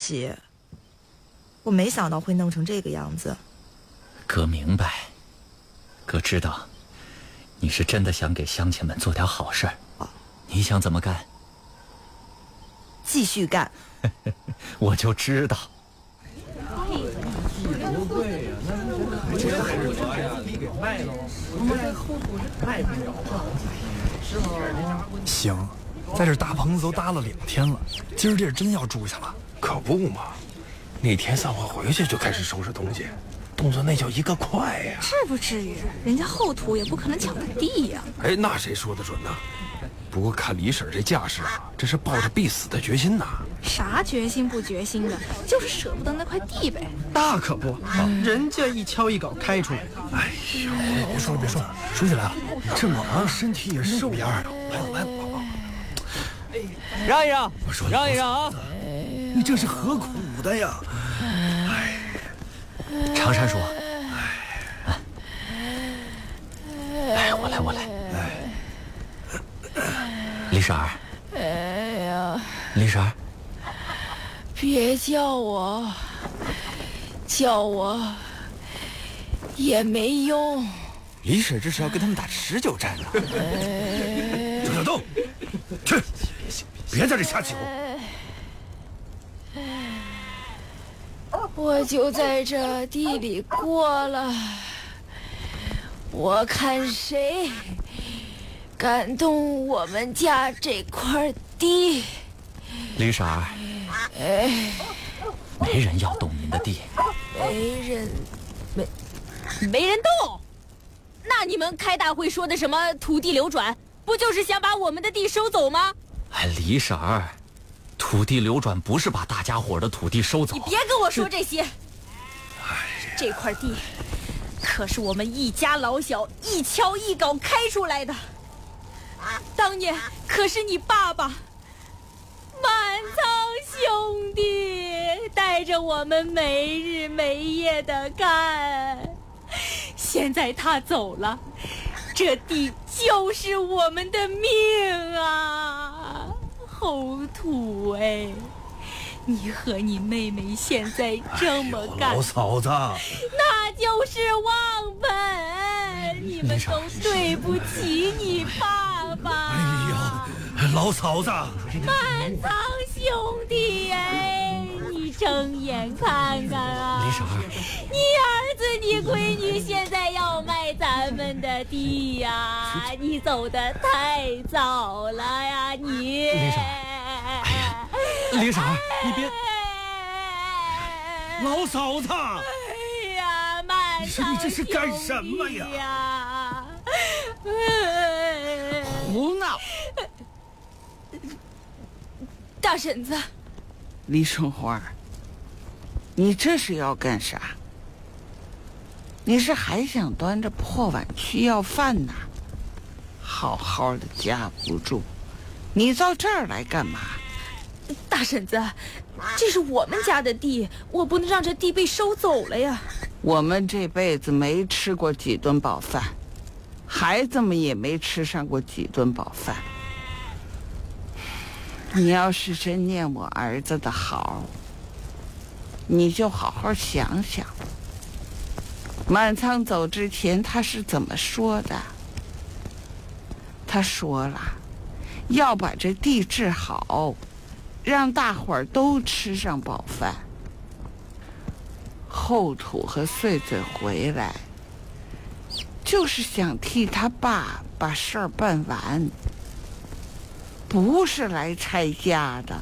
起，我没想到会弄成这个样子。 哥明白，哥知道，你是真的想给乡亲们做点好事儿。你想怎么干？ 继续干。 我就知道。 行，在这大棚子都搭了2天了，今儿这真要住下了。 可不嘛，那天散伙回去就开始收拾东西，动作那叫一个快呀！ 至不至于，人家后土也不可能抢他地呀。 哎，那谁说的准呢？不过看李婶这架势啊，这是抱着必死的决心呐。 啥决心不决心的，就是舍不得那块地呗。 那可不，人家一敲一镐开出来的。 哎呦， 别说了，别说了，书记来了， 这么忙，身体也受不了。 来， 让一让，让一让啊！ 你这是何苦的呀？ 常山说：“哎，我来。李婶儿， 哎呀， 李婶儿， 别叫我也没用。 李婶这是要跟他们打持久战呢。 周小东，去，别在这瞎起哄。 我就在这地里过了，我看谁敢动我们家这块地。 李婶儿，没人要动您的地。 没人动。那你们开大会说的什么土地流转，不就是想把我们的地收走吗？ 哎，李婶儿，土地流转不是把大家伙的土地收走。 你别跟我说这些。这块地可是我们一家老小一锹一镐开出来的，当年可是你爸爸满仓兄弟带着我们没日没夜的干，现在他走了，这地就是我们的命啊！后土哎，你和你妹妹现在这么干， 老嫂子， 那就是忘本，你们都对不起你爸爸。 哎呀，老嫂子， 满仓兄弟哎，你睁眼看看啊！ 李婶儿， 你儿子你闺女现在要卖咱们的地呀，你走得太早了呀你！ 李婶儿，哎呀，李婶儿，你别， 老嫂子， 哎呀，满仓你这是干什么呀？ 胡闹！ 大婶子， 李春花，你这是要干啥？你是还想端着破碗去要饭呐？好好的家不住，你到这儿来干嘛？ 大婶子，这是我们家的地，我不能让这地被收走了呀。 我们这辈子没吃过几顿饱饭，孩子们也没吃上过几顿饱饭。你要是真念我儿子的好，你就好好想想，满仓走之前他是怎么说的？他说了，要把这地治好，让大伙儿都吃上饱饭。后土和穗穗回来，就是想替他爸把事儿办完，不是来拆家的。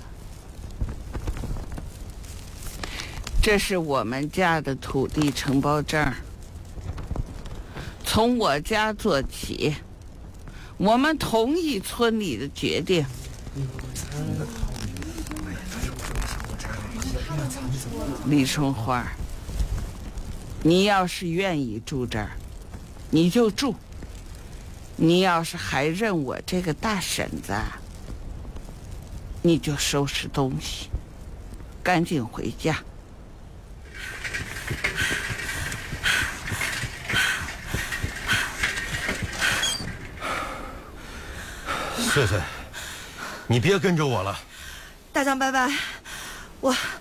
这是我们家的土地承包证，从我家做起，我们同意村里的决定。李春花，你要是愿意住这儿，你就住；你要是还认我这个大婶子，你就收拾东西，赶紧回家。 穗穗，你别跟着我了。 大江伯伯，